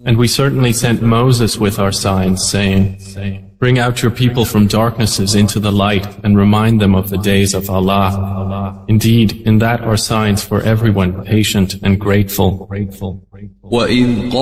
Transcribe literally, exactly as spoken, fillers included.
And we certainly sent Moses with our signs, saying, bring out your people from darknesses into the light and remind them of the days of Allah. Indeed, in that are signs for everyone patient and grateful. وَإِذْ